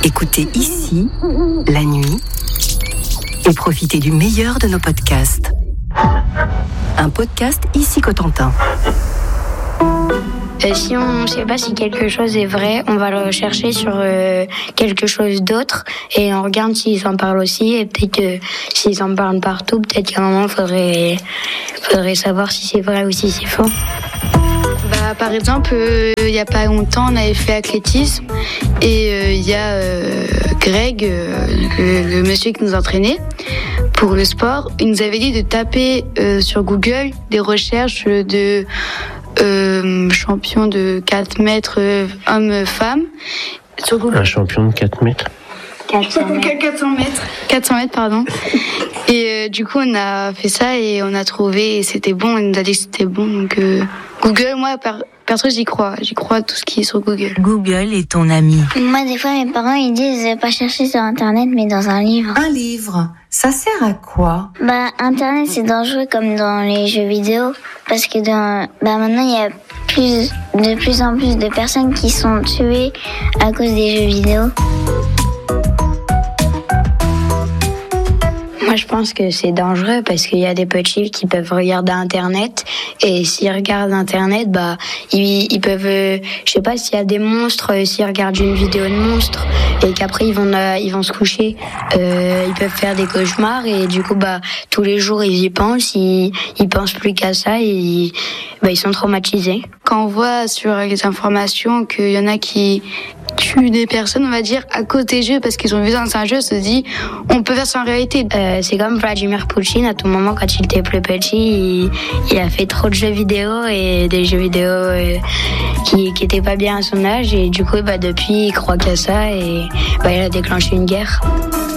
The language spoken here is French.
Écoutez ici, la nuit, et profitez du meilleur de nos podcasts. Un podcast Ici Cotentin. Si on ne sait pas si quelque chose est vrai, on va le rechercher sur quelque chose d'autre et on regarde s'ils en parlent aussi. Et peut-être que s'ils en parlent partout, peut-être qu'à un moment, faudrait savoir si c'est vrai ou si c'est faux. Par exemple, il n'y a pas longtemps, on avait fait athlétisme et il y a Greg, le monsieur qui nous entraînait pour le sport, il nous avait dit de taper sur Google des recherches de champion de 4 mètres homme-femme sur Google. Un champion de 4 mètres 400 mètres, pardon. Et du coup, on a fait ça et on a trouvé et c'était bon. Il nous a dit que c'était bon. Donc, Google, moi, perso, j'y crois. J'y crois à tout ce qui est sur Google. Google est ton ami. Moi, des fois, mes parents, ils disent pas chercher sur Internet, mais dans un livre. Un livre, ça sert à quoi ? Internet, c'est dangereux comme dans les jeux vidéo. Parce que maintenant, il y a de plus en plus de personnes qui sont tuées à cause des jeux vidéo. Moi, je pense que c'est dangereux parce qu'il y a des petits qui peuvent regarder Internet et s'ils regardent Internet, ils peuvent, je sais pas s'il y a des monstres, s'ils regardent une vidéo de monstres et qu'après ils vont se coucher, ils peuvent faire des cauchemars et du coup, tous les jours ils y pensent, ils pensent plus qu'à ça et ils sont traumatisés. Quand on voit sur les informations qu'il y en a qui tuent des personnes, on va dire, à cause des jeux parce qu'ils ont vu dans un jeu, on se dit, on peut faire ça en réalité. C'est comme Vladimir Poutine, à tout moment, quand il était plus petit, il a fait trop de jeux vidéo et des jeux vidéo qui étaient pas bien à son âge et du coup, depuis, il croit qu'à ça et il a déclenché une guerre.